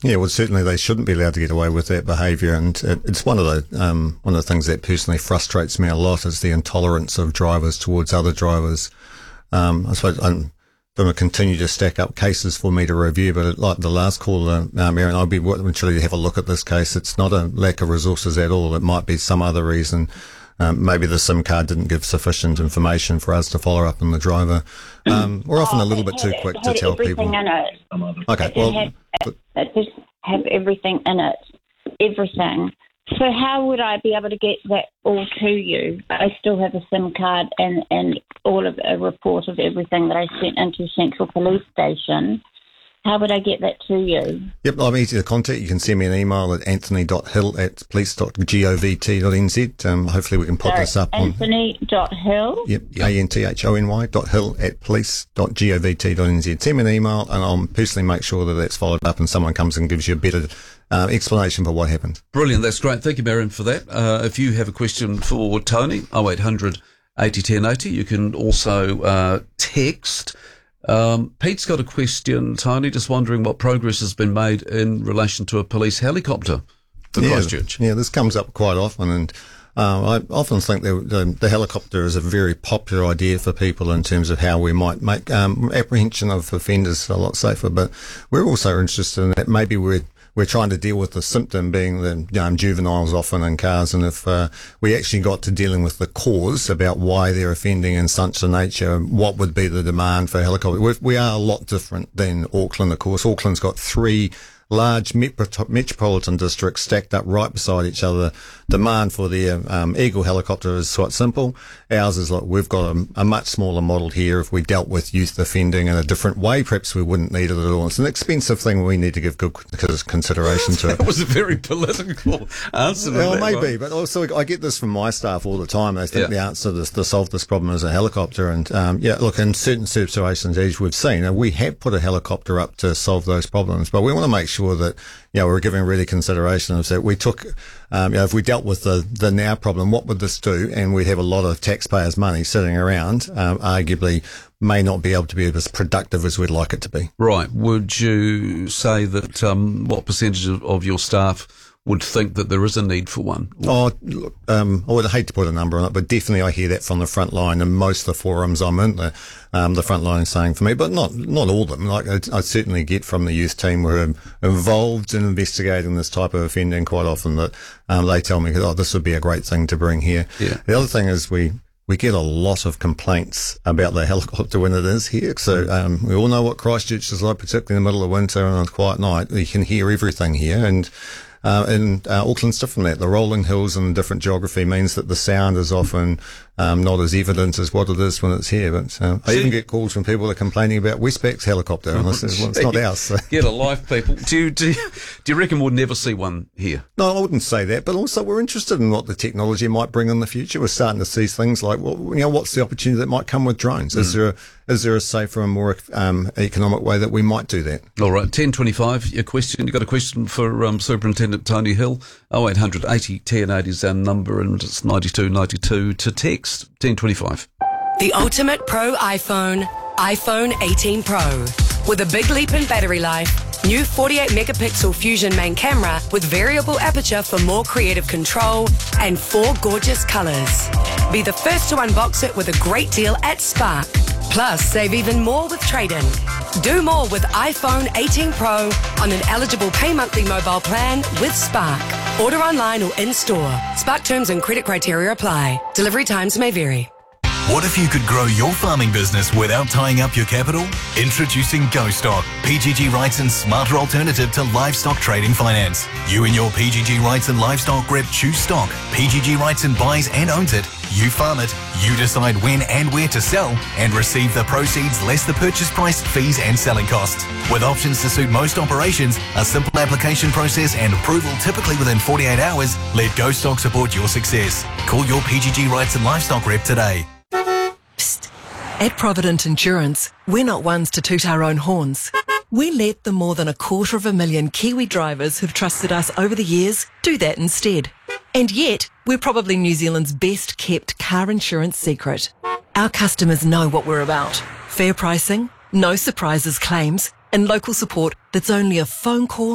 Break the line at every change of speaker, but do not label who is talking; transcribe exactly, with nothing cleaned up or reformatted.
Yeah, well, certainly they shouldn't be allowed to get away with that behaviour, and it, it's one of the um, one of the things that personally frustrates me a lot is the intolerance of drivers towards other drivers. Um, I suppose I'm going to continue to stack up cases for me to review, but like the last caller, um, Aaron, I'll be willing to have a look at this case. It's not a lack of resources at all. It might be some other reason. Um, maybe the SIM card didn't give sufficient information for us to follow up on the driver. Um, we're often
oh,
a little bit too
it,
quick
it
to tell
everything
people.
In it.
Okay,
it,
well,
it, had, it just have everything in it, everything. So how would I be able to get that all to you? I still have a SIM card and, and all of a report of everything that I sent into Central Police Station. How would I get that to you?
Yep, I'm easy to contact. You can send me an email at anthony dot hill at police dot govt dot n z. Um, hopefully we can put
Sorry,
this up
Anthony
on...
dot hill?
Yep, yep. A N T H O N Y dot hill at police dot govt dot n z. Send me an email and I'll personally make sure that that's followed up and someone comes and gives you a better uh, explanation for what happened.
Brilliant, that's great. Thank you, Marion, for that. Uh, if you have a question for Tony, oh eight hundred eighty ten eighty, you can also uh, text. Um, Pete's got a question, Tony, just wondering what progress has been made in relation to a police helicopter for
yeah,
Christchurch.
Yeah, this comes up quite often, and uh, I often think the, the, the helicopter is a very popular idea for people in terms of how we might make um, apprehension of offenders a lot safer, but we're also interested in that maybe we're We're trying to deal with the symptom being the you know, juveniles often in cars, and if uh, we actually got to dealing with the cause about why they're offending in such a nature, what would be the demand for helicopter? We're, we are a lot different than Auckland, of course. Auckland's got three large metro- metropolitan districts stacked up right beside each other. Demand for the um, Eagle helicopter is quite simple. Ours is like we've got a, a much smaller model here. If we dealt with youth offending in a different way, perhaps we wouldn't need it at all. It's an expensive thing we need to give good consideration to it.
That was a very political answer.
Well,
that,
maybe,
right?
but also I get this from my staff all the time. They think
Yeah.
the answer to, this, to solve this problem is a helicopter. And um, yeah, look, in certain situations, as we've seen, and we have put a helicopter up to solve those problems, but we want to make sure that you know we're giving really consideration of that. We took, um, you know, if we dealt with the the now problem, what would this do? And we'd have a lot of taxpayers' money sitting around, um, arguably may not be able to be as productive as we'd like it to be.
Right. Would you say that um, what percentage of, of your staff would think that there is a need for one?
Oh, look, um, I would hate to put a number on it, but definitely I hear that from the front line and most of the forums I'm in. The, um, the front line is saying for me, but not not all of them. Like I, I certainly get from the youth team who are involved in investigating this type of offending quite often that um, they tell me, oh, this would be a great thing to bring here.
Yeah.
The other thing is we. We get a lot of complaints about the helicopter when it is here. So um, we all know what Christchurch is like, particularly in the middle of winter and on a quiet night. You can hear everything here. And uh, and uh, Auckland's different than that. The rolling hills and different geography means that the sound is often um, not as evident as what it is when it's here. But uh, I even get calls from people that are complaining about Westpac's helicopter. And this is, well, it's not ours. So.
Get a life, people. Do you, do, you, do you reckon we'll never see one here?
No, I wouldn't say that. But also we're interested in what the technology might bring in the future. We're starting to see things like, well, you know, what's the opportunity that might come with drones? Mm. Is there a, is there a safer and more um, economic way that we might do that?
All right, ten twenty-five, your question. You got a question for um, Superintendent Tony Hill? oh eight hundred eighty ten eighty is our number, and it's ninety-two ninety-two to text. ten twenty-five.
The ultimate pro iPhone, iPhone eighteen Pro. With a big leap in battery life, new forty-eight megapixel Fusion main camera with variable aperture for more creative control, and four gorgeous colours. Be the first to unbox it with a great deal at Spark. Plus, save even more with trade-in. Do more with iPhone eighteen Pro on an eligible pay monthly mobile plan with Spark. Order online or in-store. Spark terms and credit criteria apply. Delivery times may vary.
What if you could grow your farming business without tying up your capital? Introducing GoStock, P G G Wrightson's smarter alternative to livestock trading finance. You and your P G G Wrightson livestock rep choose stock. P G G Wrightson buys and owns it. You farm it. You decide when and where to sell and receive the proceeds less the purchase price, fees and selling costs. With options to suit most operations, a simple application process and approval typically within forty-eight hours, let GoStock support your success. Call your P G G Wrightson livestock rep today.
Psst. At Provident Insurance, we're not ones to toot our own horns. We let the more than a quarter of a million Kiwi drivers who've trusted us over the years do that instead. And yet, we're probably New Zealand's best kept car insurance secret. Our customers know what we're about. Fair pricing, no surprises claims, and local support that's only a phone call